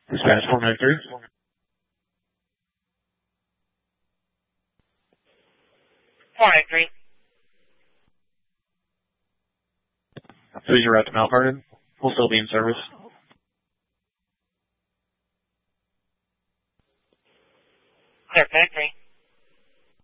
Dispatch 493. Agree. Please your route to Mount Vernon. We'll still be in service. Clear, Factory.